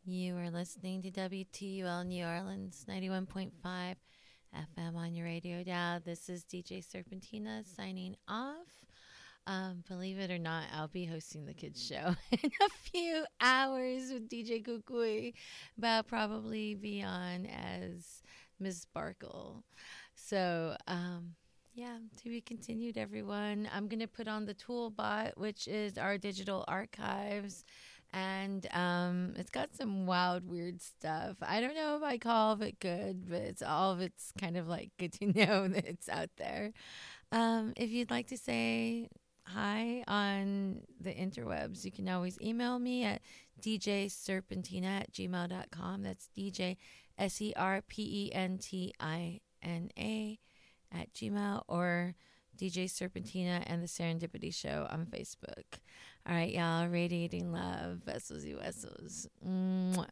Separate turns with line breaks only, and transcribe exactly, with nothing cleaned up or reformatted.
You are listening to W T U L New Orleans, ninety-one point five F M on your radio dial. This is D J Serpentina signing off. Um, believe it or not, I'll be hosting the kids' show in a few hours with D J Kukui, but I'll probably be on as Miss Sparkle. So, um, yeah, to be continued, everyone. I'm going to put on the Toolbot, which is our digital archives. And um, it's got some wild, weird stuff. I don't know if I call it good, but it's all of it's kind of like good to know that it's out there. Um, if you'd like to say hi on the interwebs, you can always email me at d j serpentina at gmail dot com. That's D J S E R P E N T I N A at Gmail, or D J Serpentina and the Serendipity Show on Facebook. All right, y'all. Radiating love. Vessels y huesos. Mwah.